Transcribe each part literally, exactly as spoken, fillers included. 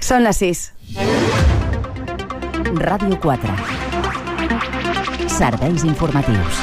Són les sis. Ràdio quatre. Serveis informatius.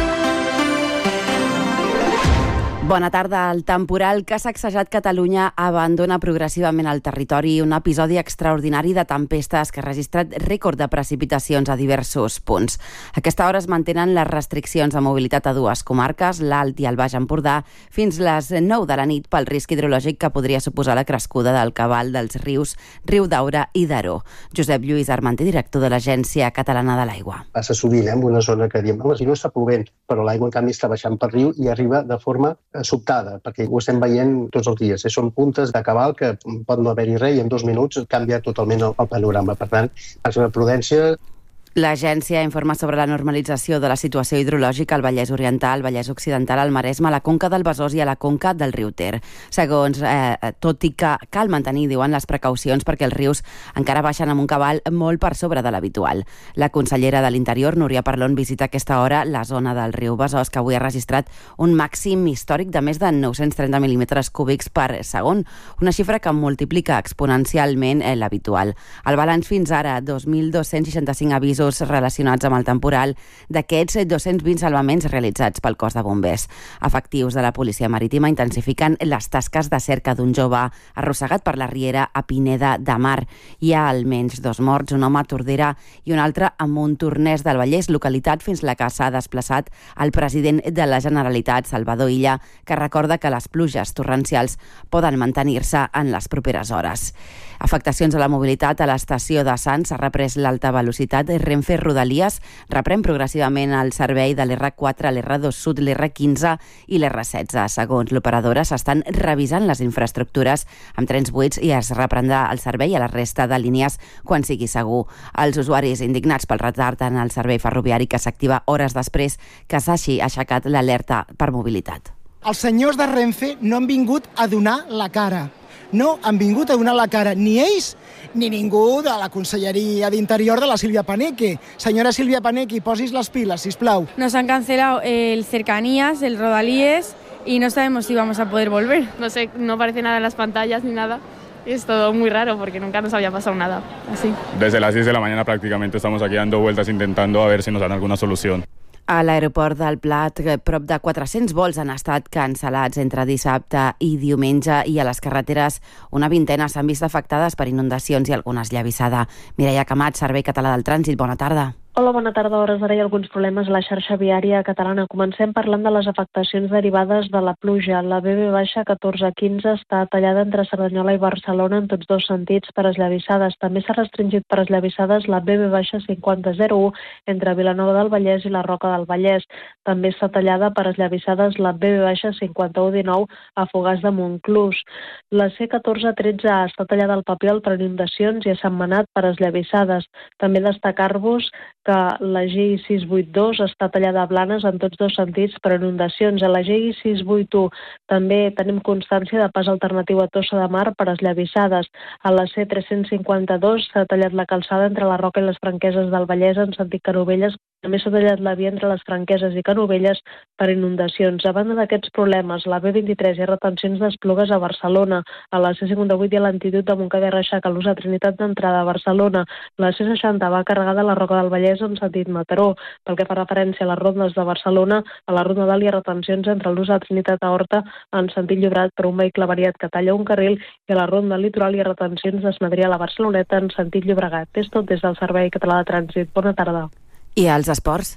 Bona tarda. El temporal que ha sacsejat Catalunya abandona progressivament el territori, un episodi extraordinari de tempestes que ha registrat rècord de precipitacions a diversos punts. A aquesta hora es mantenen les restriccions de mobilitat a dues comarques, l'Alt i el Baix Empordà, fins les nou de la nit pel risc hidrològic que podria suposar la crescuda del cabal dels rius Riudaura i Daró. Josep Lluís Armenter, director de l'Agència Catalana de l'Aigua. Passa sovint, eh, en una zona que diem, home, si no està plovent, però l'aigua en canvi està baixant per riu i arriba de forma sobtada, perquè ho estem veient tots els dies. Són puntes de cabal que pot no haver-hi res i en dos minuts canvia totalment el, el panorama. Per tant, màxima prudència. L'agència informa sobre la normalització de la situació hidrològica al Vallès Oriental, Vallès Occidental, al Maresme, a la conca del Besòs i a la conca del riu Ter. Segons, eh, tot i que cal mantenir, diuen, les precaucions perquè els rius encara baixen amb un cabal molt per sobre de l'habitual. La consellera de l'Interior, Núria Parlon, visita a aquesta hora la zona del riu Besòs, que avui ha registrat un màxim històric de més de nou-cents trenta mil·límetres cúbics per segon, una xifra que multiplica exponencialment eh, l'habitual. El balanç fins ara, dos mil dos-cents seixanta-cinc avisos relacionats amb el temporal, d'aquests dos-cents vint salvaments realitzats pel cos de bombers. Efectius de la Policia Marítima intensifiquen les tasques de cerca d'un jove arrossegat per la riera a Pineda de Mar. Hi ha almenys dos morts, un home a Tordera i un altre a Montornès del Vallès, localitat fins la que s'ha desplaçat el president de la Generalitat, Salvador Illa, que recorda que les pluges torrencials poden mantenir-se en les properes hores. Afectacions a la mobilitat a l'estació de Sants. S'ha reprès l'alta velocitat. Renfe Rodalies reprèn progressivament el servei de l'R quatre, l'R dos Sud, l'R quinze i l'R setze. Segons l'operadora, s'estan revisant les infraestructures amb trens buits i es reprendrà el servei a la resta de línies quan sigui segur. Els usuaris indignats pel retard en el servei ferroviari que s'activa hores després que s'hagi aixecat l'alerta per mobilitat. Els senyors de Renfe no han vingut a donar la cara. No han vingut a donar la cara ni ells ni ningú de la Conselleria d'Interior de la Silvia Paneque. Senyora Silvia Paneque, posis les piles, sisplau. Nos han cancelado el Cercanías, el Rodalíes y no sabemos si vamos a poder volver. No sé, no aparece nada en las pantallas ni nada. Es todo muy raro porque nunca nos había pasado nada así. Desde las seis de la mañana prácticamente estamos aquí dando vueltas intentando a ver si nos dan alguna solución. A l'aeroport del Plat, prop de quatre-cents vols han estat cancel·lats entre dissabte i diumenge i a les carreteres una vintena s'han vist afectades per inundacions i algunes llavissada. Mireia Camat, Servei Català del Trànsit, bona tarda. Hola, bona tarda. A hores d'ara hi ha alguns problemes a la xarxa viària catalana. Comencem parlant de les afectacions derivades de la pluja. La B B catorze quinze està tallada entre Cerdanyola i Barcelona en tots dos sentits per esllavissades. També s'ha restringit per esllavissades la B B cinquanta zero u entre Vilanova del Vallès i la Roca del Vallès. També està tallada per esllavissades la B B cinquanta u dinou a Fogars de Montclús. La C catorze tretze A està tallada al Papiol per inundacions i a Sant Manat per esllavissades. També destacar-vos que la G I sis vuitanta dos està tallada a Blanes en tots dos sentits per inundacions. A la G I sis vuitanta u també tenim constància de pas alternatiu a Tossa de Mar per esllavissades. A la C tres-cents cinquanta dos s'ha tallat la calçada entre la Roca i les Franqueses del Vallès en sentit Canovelles. També s'ha tallat la via entre les Franqueses i Canovelles per inundacions. A banda d'aquests problemes, la B vint-i-tres hi ha retencions d'Esplugues a Barcelona. A la C cinquanta-vuit hi ha l'Antitud de Montcada i Reixac a l'ús de Trinitat d'entrada a Barcelona. La C seixanta va carregada a la Roca del Vallès en sentit Mataró. Pel que fa referència a les rondes de Barcelona, a la Ronda d'Alt hi ha retencions entre l'ús de Trinitat a Horta en sentit Llobregat per un vehicle variat que talla un carril i a la Ronda Litoral hi ha retencions d'Esmadria a la Barceloneta en sentit Llobregat. És tot des del Servei Català de Trànsit. Bona tarda. I als esports?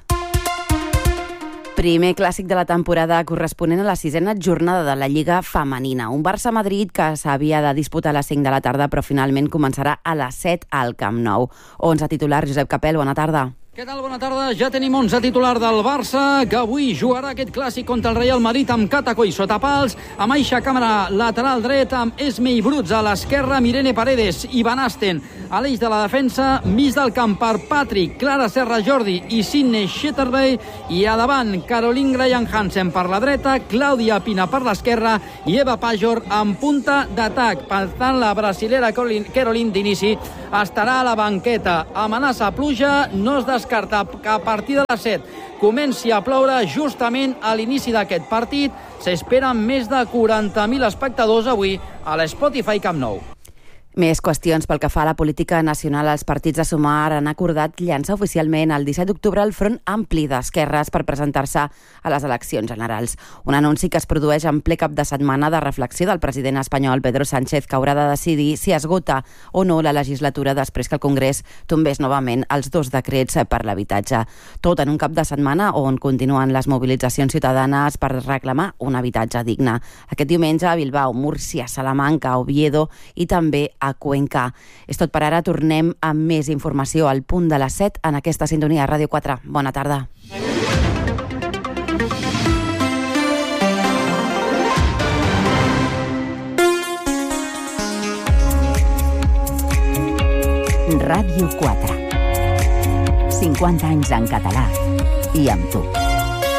Primer clàssic de la temporada corresponent a la sisena jornada de la Lliga Femenina. Un Barça-Madrid que s'havia de disputar a les cinc de la tarda però finalment començarà a les set al Camp Nou. onze titular, Josep Capel, bona tarda. Què tal? Bona tarda. Ja tenim onze titular del Barça, que avui jugarà aquest clàssic contra el Real Madrid amb Cataco i sotapals, amb Aixa Càmera lateral dret, amb Esme i Bruts a l'esquerra, Irene Paredes i Van Asten a l'eix de la defensa, mig del camp per Patrick, Clara Serra Jordi i Sidney Shetterby, i a davant Caroline Graham Hansen per la dreta, Clàudia Pina per l'esquerra i Eva Pajor en punta d'atac. Per tant, la brasilera Caroline d'inici estarà a la banqueta. Amenaça pluja, no es descarta que a partir de les set comenci a ploure justament a l'inici d'aquest partit. S'esperen més de quaranta mil espectadors avui a l'Spotify Camp Nou. Més qüestions pel que fa a la política nacional. Els partits de Sumar han acordat llançar oficialment el disset d'octubre el Front Ampli d'Esquerres per presentar-se a les eleccions generals. Un anunci que es produeix en ple cap de setmana de reflexió del president espanyol Pedro Sánchez, que haurà de decidir si esgota o no la legislatura després que el Congrés tombés novament els dos decrets per l'habitatge. Tot en un cap de setmana on continuen les mobilitzacions ciutadanes per reclamar un habitatge digne. Aquest diumenge a Bilbao, Múrcia, Salamanca, Oviedo i també a Cuenca. És tot per ara. Tornem amb més informació al punt de les set en aquesta sintonia de Ràdio quatre. Bona tarda. Ràdio quatre. cinquanta anys en català i amb tu.